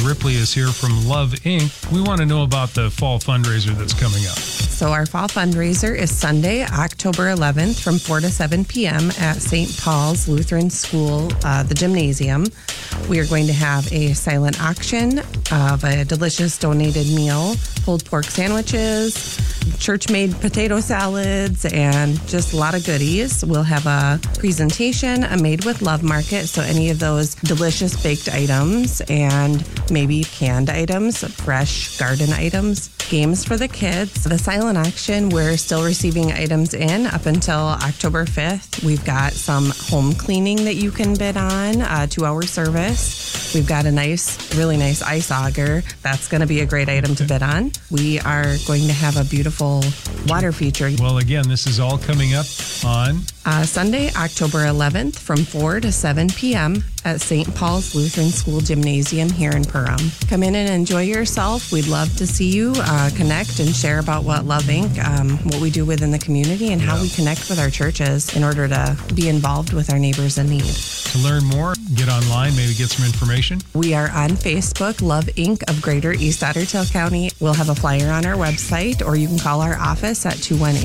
Ripley is here from Love Inc. We want to know about the fall fundraiser that's coming up. So our fall fundraiser is Sunday, October 11th from 4 to 7 p.m. at St. Paul's Lutheran School, the gymnasium. We are going to have a silent auction of a delicious donated meal, pulled pork sandwiches, church-made potato salads, and just a lot of goodies. We'll have a presentation, a Made with Love market, so any of those delicious baked items and maybe canned items, fresh garden items, games for the kids. The silent auction, we're still receiving items in up until October 5th. We've got some home cleaning that you can bid on, 2-hour service. We've got a really nice ice auger. That's going to be a great item to bid on. We are going to have a beautiful water feature. Well, again, this is all coming up on Sunday, October 11th from 4 to 7 p.m. at St. Paul's Lutheran School Gymnasium here in Perham. Come in and enjoy yourself. We'd love to see you connect and share about what Love Inc., what we do within the community, and how we connect with our churches in order to be involved with our neighbors in need. To learn more, get online, maybe get some information. We are on Facebook, Love Inc. of Greater East Otter Tail County. We'll have a flyer on our website, or you can call our office at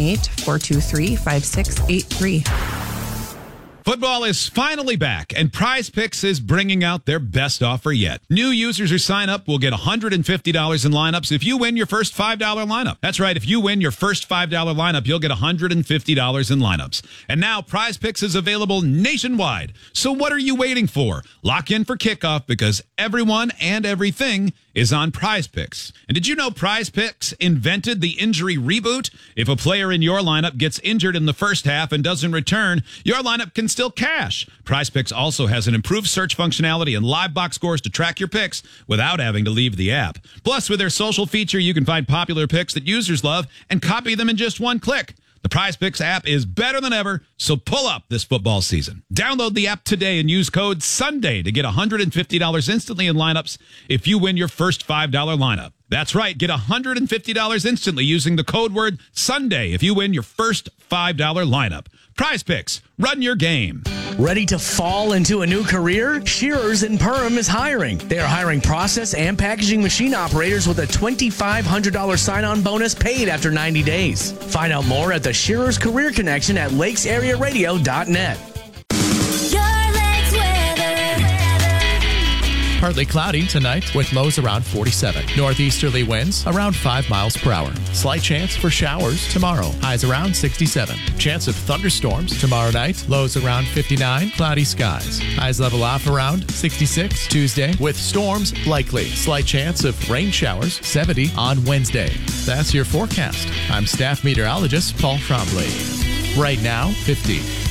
218-423-5683. Football is finally back, and Prize Picks is bringing out their best offer yet. New users who sign up will get $150 in lineups if you win your first $5 lineup. That's right, if you win your first $5 lineup, you'll get $150 in lineups. And now Prize Picks is available nationwide. So what are you waiting for? Lock in for kickoff, because everyone and everything is on Prize Picks. And did you know Prize Picks invented the injury reboot? If a player in your lineup gets injured in the first half and doesn't return, your lineup can still cash. Prize Picks also has an improved search functionality and live box scores to track your picks without having to leave the app. Plus, with their social feature, you can find popular picks that users love and copy them in just one click. The Prize Picks app is better than ever, so pull up this football season. Download the app today and use code SUNDAY to get $150 instantly in lineups if you win your first $5 lineup. That's right, get $150 instantly using the code word SUNDAY if you win your first $5 lineup. Prize Picks, run your game. Ready to fall into a new career? Shearers in Perham is hiring. They are hiring process and packaging machine operators with a $2,500 sign-on bonus paid after 90 days. Find out more at the Shearers Career Connection at lakesarearadio.net. Partly cloudy tonight with lows around 47. Northeasterly winds around 5 miles per hour. Slight chance for showers tomorrow. Highs around 67. Chance of thunderstorms tomorrow night. Lows around 59. Cloudy skies. Highs level off around 66 Tuesday with storms likely. Slight chance of rain showers 70 on Wednesday. That's your forecast. I'm staff meteorologist Paul Trombley. Right now, 50.